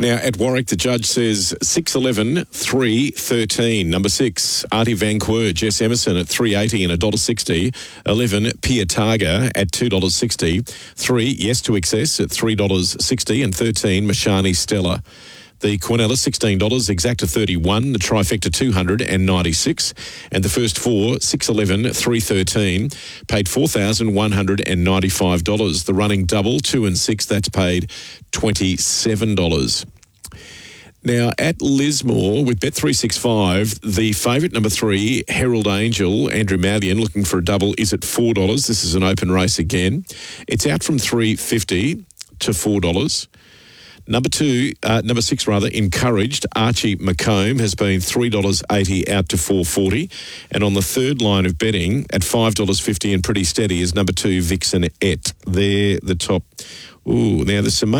Now, at Warwick, the judge says 6.11, 3.13. Number 6, Artie Van Quer, Jess Emerson at 3.80 and $1.60. 11, Piataga at $2.60. 3, Yes to Excess at $3.60. And 13, Mashani Stella. The Quinella, $16, Exacta 31, the Trifecta 296, and the first 4, 6.11, 3.13, paid $4,195. The running double, 2 and 6, that's paid $27. Now, at Lismore, with Bet365, the favourite, number 3, Herald Angel, Andrew Mallion, looking for a double, is at $4. This is an open race again. It's out from $3.50 to $4. Number 6, Encouraged, Archie McComb, has been $3.80 out to $4.40. And on the third line of betting, at $5.50 and pretty steady, is number 2, Vixen Et. They're the top. Ooh, now there's some money.